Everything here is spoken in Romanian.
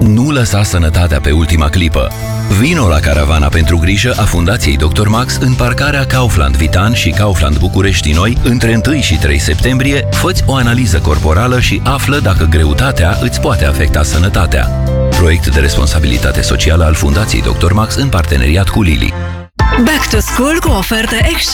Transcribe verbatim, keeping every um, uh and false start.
Nu lăsa sănătatea pe ultima clipă. Vino la caravana pentru grijă a Fundației doctor Max în parcarea Kaufland Vitan și Kaufland București Noi între întâi și trei septembrie. Fă-ți o analiză corporală și află dacă greutatea îți poate afecta sănătatea. Proiect de responsabilitate socială al Fundației doctor Max în parteneriat cu Lilly. Back to School cu oferte excelente